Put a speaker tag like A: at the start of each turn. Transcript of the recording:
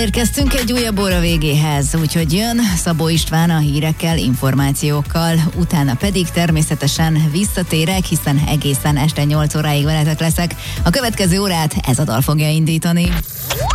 A: Érkeztünk egy újabb óra végéhez, úgyhogy jön Szabó István a hírekkel, információkkal, utána pedig természetesen visszatérek, hiszen egészen este 8 óráig veletek leszek. A következő órát ez a dal fogja indítani.